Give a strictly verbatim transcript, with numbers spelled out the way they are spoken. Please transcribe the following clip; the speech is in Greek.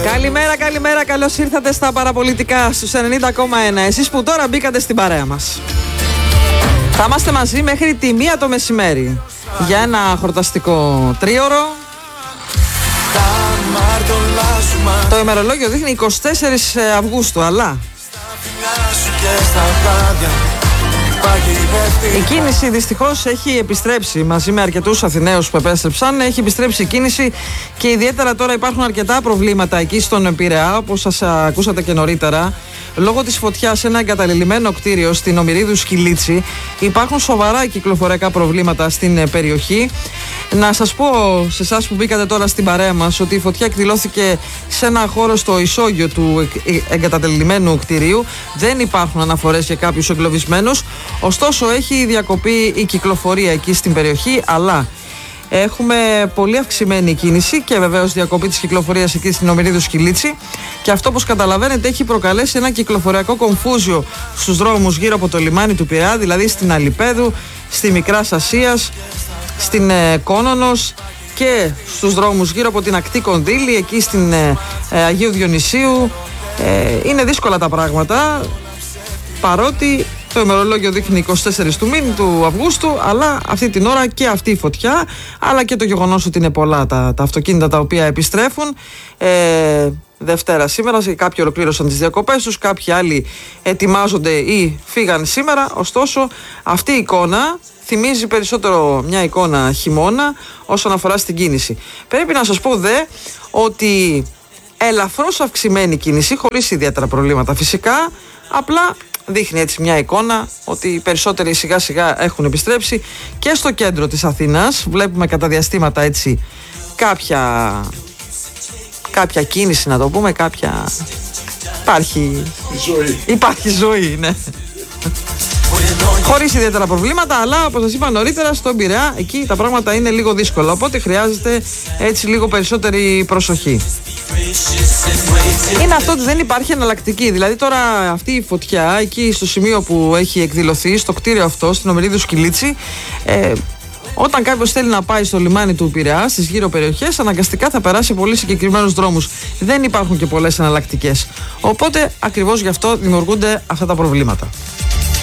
Καλημέρα, καλημέρα, καλώς ήρθατε στα παραπολιτικά στους ενενήντα κόμμα ένα. Εσείς που τώρα μπήκατε στην παρέα μας. Θα είμαστε μαζί μέχρι τη μία το μεσημέρι για ένα χορταστικό τρίωρο. Το ημερολόγιο δείχνει εικοστή τέταρτη Αυγούστου, αλλά η κίνηση δυστυχώς έχει επιστρέψει μαζί με αρκετούς Αθηναίους που επέστρεψαν. Έχει επιστρέψει η κίνηση και ιδιαίτερα τώρα υπάρχουν αρκετά προβλήματα εκεί στον Πειραιά, όπως σας ακούσατε και νωρίτερα. Λόγω της φωτιάς σε ένα εγκαταλειμμένο κτίριο στην Ομηρίδου Σκυλίτσι υπάρχουν σοβαρά κυκλοφοριακά προβλήματα στην περιοχή. Να σας πω σε εσάς που μπήκατε τώρα στην παρέα μας ότι η φωτιά εκδηλώθηκε σε ένα χώρο στο ισόγειο του εγκαταλειμμένου κτηρίου. Δεν υπάρχουν αναφορές για κάποιους εγκλωβισμένους. Ωστόσο έχει διακοπεί η κυκλοφορία εκεί στην περιοχή, αλλά έχουμε πολύ αυξημένη κίνηση και βεβαίως διακοπή της κυκλοφορίας εκεί στην Ομηρίδου Σκυλίτσι. Και αυτό, όπως καταλαβαίνετε, έχει προκαλέσει ένα κυκλοφοριακό κομφούζιο στους δρόμους γύρω από το λιμάνι του Πειραιά, δηλαδή στην Αλιπέδου, στη Μικράς Ασίας, στην ε, Κόνονος και στους δρόμους γύρω από την ακτή Κονδύλη, εκεί στην ε, ε, Αγίου Διονυσίου. Ε, είναι δύσκολα τα πράγματα, παρότι το ημερολόγιο δείχνει εικοστή τέταρτη του μήνα του Αυγούστου, αλλά αυτή την ώρα και αυτή η φωτιά, αλλά και το γεγονός ότι είναι πολλά τα, τα αυτοκίνητα τα οποία επιστρέφουν. Ε, Δευτέρα σήμερα, κάποιοι ολοκλήρωσαν τις διακοπές τους, κάποιοι άλλοι ετοιμάζονται ή φύγαν σήμερα. Ωστόσο, αυτή η εικόνα θυμίζει περισσότερο μια εικόνα χειμώνα όσον αφορά στην κίνηση. Πρέπει να σας πω δε ότι ελαφρώς αυξημένη κίνηση, χωρίς ιδιαίτερα προβλήματα φυσικά, απλά δείχνει έτσι μια εικόνα ότι οι περισσότεροι σιγά σιγά έχουν επιστρέψει και στο κέντρο της Αθήνας. Βλέπουμε κατά διαστήματα έτσι κάποια, κάποια κίνηση, να το πούμε, κάποια... Υπάρχει ζωή, υπάρχει ζωή, ναι. Χωρίς ιδιαίτερα προβλήματα, αλλά όπως σας είπα νωρίτερα, στον Πειραιά εκεί τα πράγματα είναι λίγο δύσκολα. Οπότε χρειάζεται έτσι λίγο περισσότερη προσοχή. Είναι αυτό ότι δεν υπάρχει εναλλακτική. Δηλαδή τώρα αυτή η φωτιά εκεί στο σημείο που έχει εκδηλωθεί, στο κτίριο αυτό, στην Ομηρίδου Σκυλίτσι, ε, όταν κάποιος θέλει να πάει στο λιμάνι του Πειραιά, στις γύρω περιοχές, αναγκαστικά θα περάσει πολύ συγκεκριμένους δρόμους. Δεν υπάρχουν και πολλές εναλλακτικές. Οπότε ακριβώς γι' αυτό δημιουργούνται αυτά τα προβλήματα.